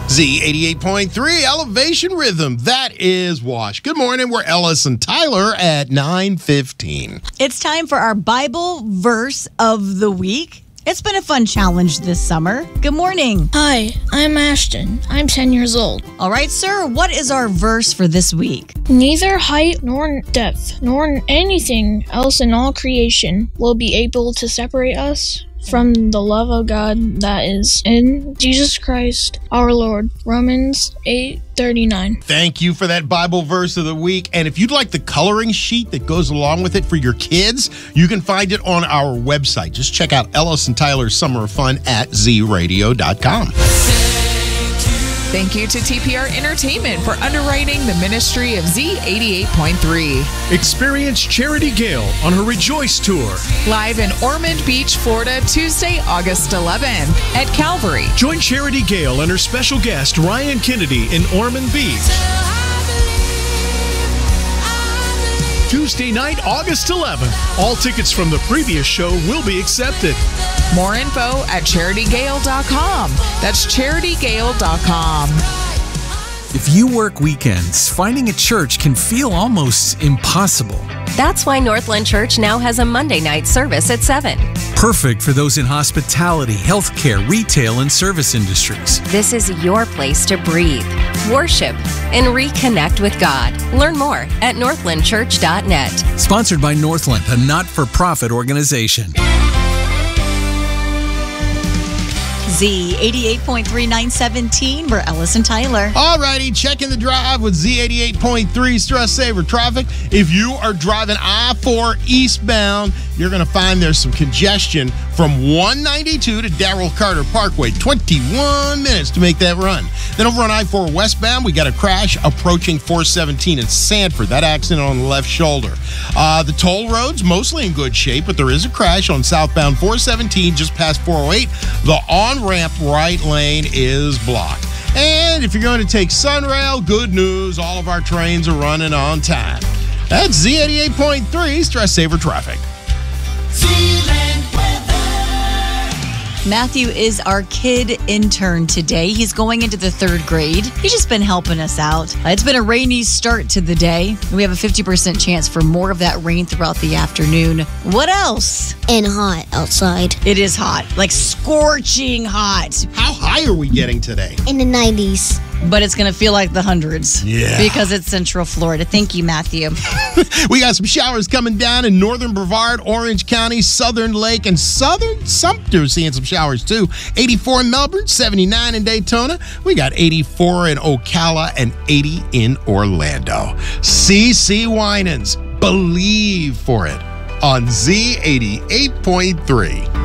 Z88.3 Elevation Rhythm. That is Wash. Good morning. We're Ellis and Tyler at 9:15. It's time for our Bible verse of the week. It's been a fun challenge this summer. Good morning. Hi, I'm Ashton. I'm 10 years old. All right, sir. What is our verse for this week? Neither height nor depth nor anything else in all creation will be able to separate us from the love of God that is in Jesus Christ our Lord. Romans 8:39. Thank you for that Bible verse of the week. And if you'd like the coloring sheet that goes along with it for your kids, you can find it on our website. Just check out Ellis and Tyler's Summer of Fun at zradio.com. Thank you to TPR Entertainment for underwriting the ministry of Z88.3. Experience Charity Gale on her Rejoice Tour. Live in Ormond Beach, Florida, Tuesday, August 11th at Calvary. Join Charity Gale and her special guest, Ryan Kennedy, in Ormond Beach. Tuesday night, August 11th. All tickets from the previous show will be accepted. More info at CharityGale.com. That's CharityGale.com. If you work weekends, finding a church can feel almost impossible. That's why Northland Church now has a Monday night service at 7. Perfect for those in hospitality, healthcare, retail, and service industries. This is your place to breathe, worship, and reconnect with God. Learn more at northlandchurch.net. Sponsored by Northland, a not-for-profit organization. Z88.3 917. We're Ellis and Tyler. All righty, checking the drive with Z88.3 Stress Saver Traffic. If you are driving I-4 eastbound, you're going to find there's some congestion from 192 to Darrell Carter Parkway. 21 minutes to make that run. Then over on I-4 westbound, we got a crash approaching 417 in Sanford. That accident on the left shoulder. The toll road's mostly in good shape, but there is a crash on southbound 417 just past 408. The on-ramp right lane is blocked. And if you're going to take Sunrail, good news, all of our trains are running on time. That's Z88.3 Stress Saver Traffic. Matthew is our kid intern today. He's going into the 3rd grade. He's just been helping us out. It's been a rainy start to the day. We have a 50% chance for more of that rain throughout the afternoon. What else? And hot outside. It is hot, like scorching hot. How high are we getting today? In the 90s. But it's going to feel like the hundreds. Yeah. Because it's Central Florida. Thank you, Matthew. We got some showers coming down in northern Brevard, Orange County, Southern Lake, and Southern Sumter seeing some showers too. 84 in Melbourne, 79 in Daytona. We got 84 in Ocala and 80 in Orlando. CC Winans, believe for it on Z88.3.